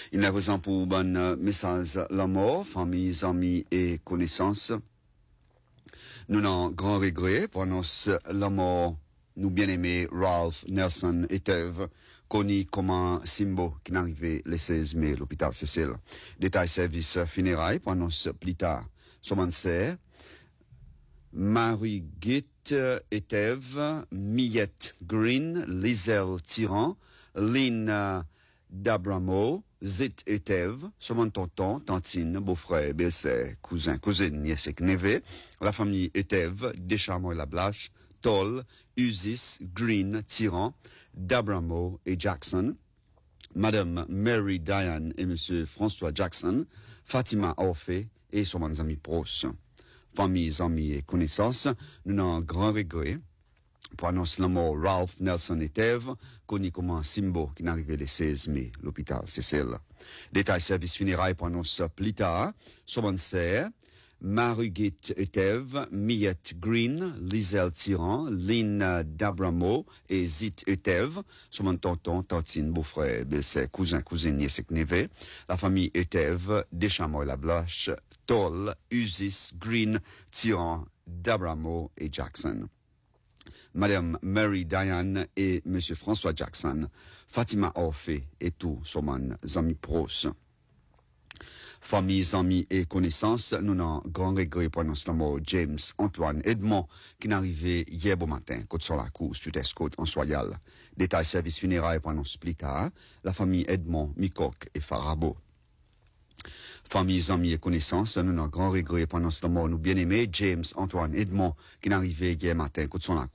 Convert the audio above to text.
Il n'a besoin pour bon message la mort, famille, amis et connaissances. Nous n'avons grand regret pour la mort, nous bien-aimés Ralph, Nelson et Tev, connus comme un Simbo qui n'arrivait le 16 mai à l'hôpital Cécile. Détail service funérailles pour nous plus tard. Somansé, Marie-Guite et Tev, Millette Green, Liselle Tyran, Lynn Dabramo, Zit et Tev, mon tonton, tantine, beau-frère, belle-sœur, cousin, cousine, nièce et neveu, la famille Etev, Deschamaux et Lablache, Toll, Usis, Green, Tyran, Dabramo et Jackson, Madame Mary Diane et Monsieur François Jackson, Fatima Orphée et son amis proches. Familles, amis et connaissances, nous n'avons grand regret pour annoncer la mort Ralph Nelson et Tev, connu comme un Simbo qui n'arrivait le 16 mai, l'hôpital Cécile. Détail service funérailles pour annoncer plus tard, Somansé, Marie-Guite et Tev, Millette Green, Liselle Tyran, Lynn Dabramo et Zit et Tev, mon tonton, tantine, beau-frère, belle-sœur, cousin, cousine, nièce et neveu, la famille Etev, Deschamaux et Lablache, Toll, Usis, Green, Tyran, Dabramo et Jackson. Madame Mary Diane et Monsieur François Jackson, Fatima Orphée et tous son amis proches. Familles, amis et connaissances, nous n'avons grand regret pour notre mort James Antoine Edmond, qui est arrivé hier au matin, côte sur la cour, sud-est-côte, en Soyal. Détail service funérailles pour notre plus tard, la famille Edmond, Mikok et Farabo. Familles, amis et connaissances, nous n'avons grand regret pour notre mort, nous bien-aimés James Antoine Edmond, qui est arrivé hier matin, côte sur la